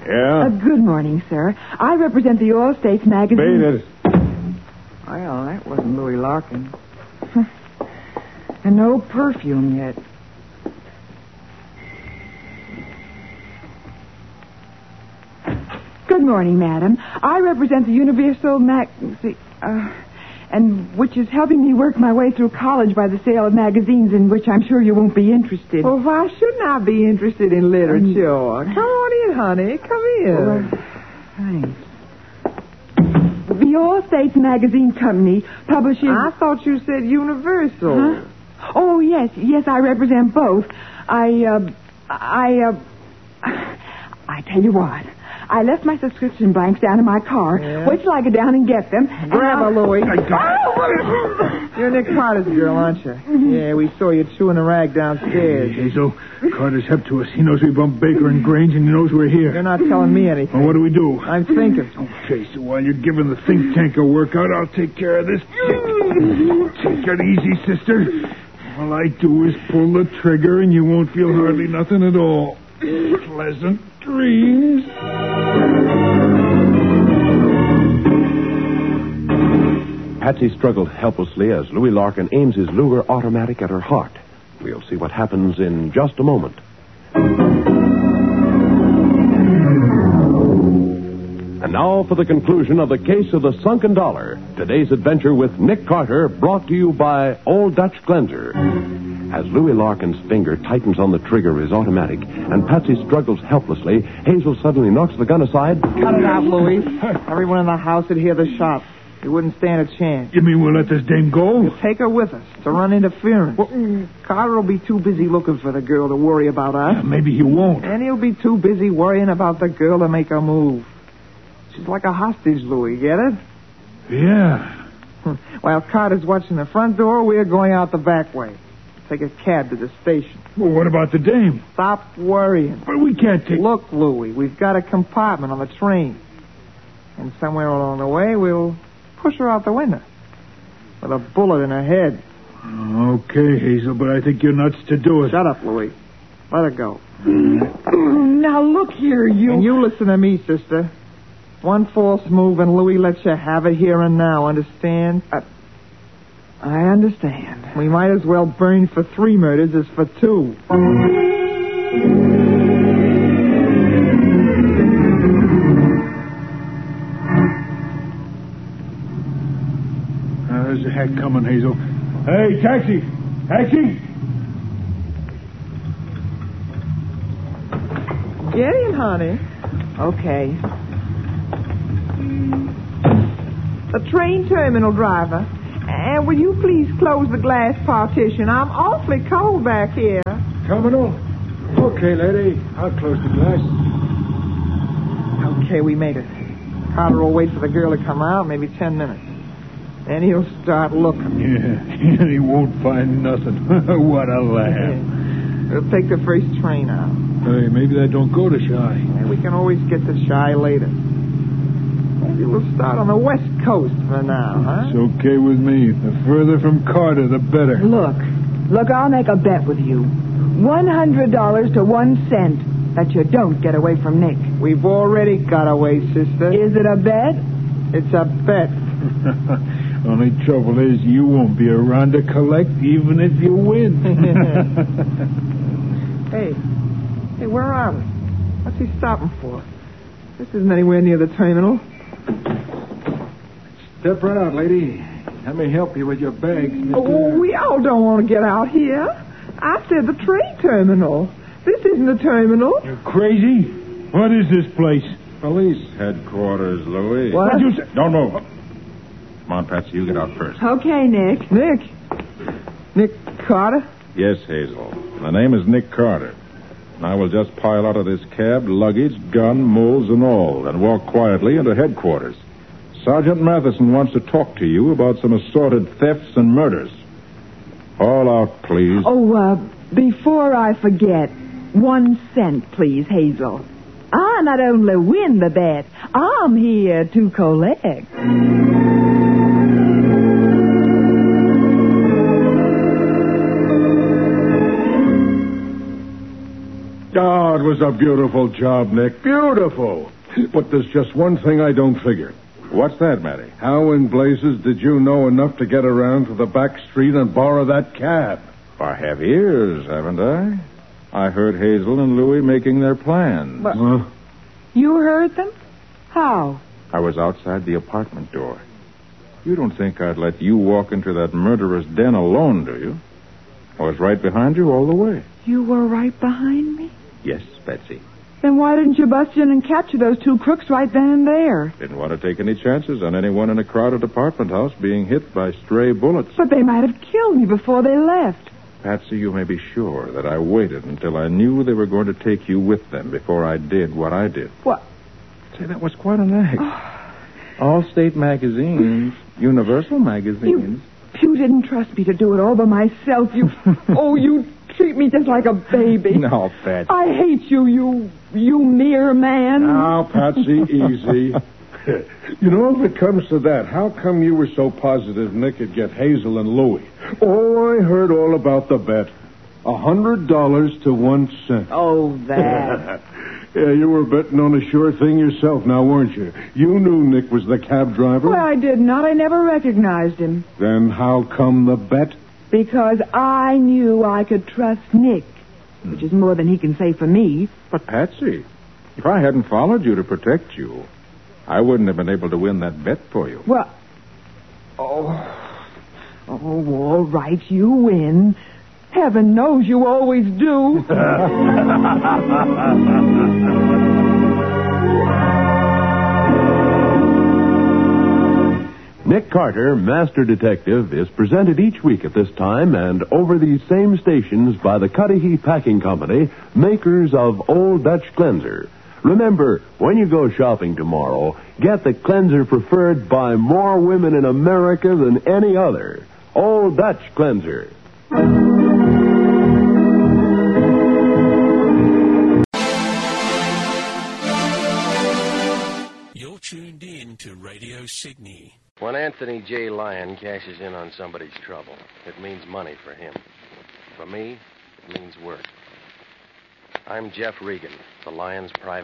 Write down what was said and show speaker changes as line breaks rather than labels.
Yeah?
Good morning, sir. I represent the All States magazine.
Beat it.
Well, that wasn't Louis Larkin.
And no perfume yet. Good morning, madam. I represent the Universal and which is helping me work my way through college by the sale of magazines, in which I'm sure you won't be interested.
Well, why shouldn't I be interested in literature? Come on in, honey. Come in.
Thanks. The All States Magazine Company publishes...
I thought you said Universal.
Huh? Oh, yes. Yes, I represent both. I tell you what. I left my subscription blanks down in my car.
Yeah.
Wait till I go down and get them.
Grab her, Louie. You're Nick Carter's girl, aren't you? Yeah, we saw you chewing a rag downstairs.
Hazel, Carter's hep to us. He knows we bumped Baker and Grange, and he knows we're here.
You're not telling me anything.
Well, what do we do?
I'm thinking.
Okay, so while you're giving the think tank a workout, I'll take care of this chick. Take it easy, sister. All I do is pull the trigger, and you won't feel hardly nothing at all. Pleasant dreams.
Patsy struggled helplessly as Louis Larkin aims his Luger automatic at her heart. We'll see what happens in just a moment. And now for the conclusion of the case of the sunken dollar. Today's adventure with Nick Carter, brought to you by Old Dutch Cleanser. As Louis Larkin's finger tightens on the trigger of his automatic and Patsy struggles helplessly, Hazel suddenly knocks the gun aside.
Cut it out, Louis. Everyone in the house would hear the shot. You wouldn't stand a chance.
You mean we'll let this dame go?
We'll take her with us to run interference. Carter will be too busy looking for the girl to worry about us.
Maybe he won't.
And he'll be too busy worrying about the girl to make her move. She's like a hostage, Louis, get it?
Yeah.
While Carter's watching the front door, we're going out the back way. Take a cab to the station.
Well, what about the dame?
Stop worrying.
But we can't take...
Look, Louis, we've got a compartment on the train. And somewhere along the way, we'll push her out the window with a bullet in her head.
Okay, Hazel, but I think you're nuts to do it.
Shut up, Louis. Let her go.
Now, look here, you...
And you listen to me, sister. One false move and Louis lets you have it here and now, understand?
I understand.
We might as well burn for 3 murders as for 2.
There's a hack coming, Hazel. Hey, taxi! Taxi!
Get in, honey.
Okay.
The train terminal driver. And will you please close the glass partition? I'm awfully cold back here.
Terminal? Okay, lady. I'll close the glass.
Okay, we made it. Carter will wait for the girl to come out, maybe 10 minutes. Then he'll start looking.
Yeah, he won't find nothing. What a laugh.
We'll take the first train out.
Hey, maybe that don't go to Shy.
And we can always get to Shy later. Maybe we'll start on the West Coast for now, huh?
It's okay with me. The further from Carter, the better.
Look, I'll make a bet with you. $100 to 1 cent that you don't get away from Nick.
We've already got away, sister.
Is it a bet?
It's a bet.
Only trouble is you won't be around to collect even if you win.
Hey, where are we? What's he stopping for? This isn't anywhere near the terminal.
Step right out, lady. Let me help you with your bags, mister.
Oh, we all don't want to get out here. I said the train terminal. This isn't the terminal.
You crazy? What is this place?
Police headquarters, Louis.
What?
What'd you say?
Don't move. Come on, Patsy, you get out first.
Okay, Nick.
Nick Carter?
Yes, Hazel. My name is Nick Carter. And I will just pile out of this cab, luggage, gun, mules, and all, and walk quietly into headquarters. Sergeant Matheson wants to talk to you about some assorted thefts and murders. All out, please.
Oh, before I forget, 1 cent, please, Hazel. I not only win the bet, I'm here to collect.
Oh, Oh, it was a beautiful job, Nick. Beautiful. But there's just one thing I don't figure.
What's that, Matty?
How in blazes did you know enough to get around to the back street and borrow that cab?
I have ears, haven't I? I heard Hazel and Louie making their plans.
But-
Huh?
You heard them? How?
I was outside the apartment door. You don't think I'd let you walk into that murderer's den alone, do you? I was right behind you all the way.
You were right behind me?
Yes, Betsy.
Then why didn't you bust in and capture those two crooks right then and there?
Didn't want to take any chances on anyone in a crowded apartment house being hit by stray bullets.
But they might have killed me before they left.
Patsy, you may be sure that I waited until I knew they were going to take you with them before I did what I did.
What?
Say, that was quite an act. All state magazines, Universal magazines.
You didn't trust me to do it all by myself. You treat me just like a baby.
No, Patsy.
I hate you mere man.
Now, Patsy, easy. You know, if it comes to that, how come you were so positive Nick would get Hazel and Louie? Oh, I heard all about the bet. $100 to 1 cent.
Oh, that.
Yeah, you were betting on a sure thing yourself now, weren't you? You knew Nick was the cab driver.
Well, I did not. I never recognized him.
Then how come the bet?
Because I knew I could trust Nick, which is more than he can say for me.
But, Patsy, if I hadn't followed you to protect you, I wouldn't have been able to win that bet for you.
Well, all right, you win. Heaven knows you always do.
Nick Carter, Master Detective, is presented each week at this time and over these same stations by the Cudahy Packing Company, makers of Old Dutch Cleanser. Remember, when you go shopping tomorrow, get the cleanser preferred by more women in America than any other. Old Dutch Cleanser.
You're tuned in to Radio Sydney.
When Anthony J. Lyon cashes in on somebody's trouble, it means money for him. For me, it means work. I'm Jeff Regan, the Lyons private